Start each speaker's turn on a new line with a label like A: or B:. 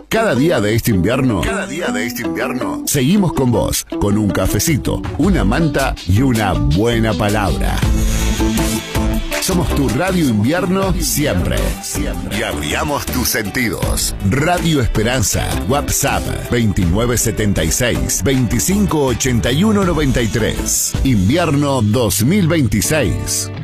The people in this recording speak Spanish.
A: Cada día de este invierno, seguimos con vos, con un cafecito, una manta y una buena palabra. Somos tu Radio Invierno siempre. Y abriamos tus sentidos. Radio Esperanza. WhatsApp 2976-258193. Invierno 2026.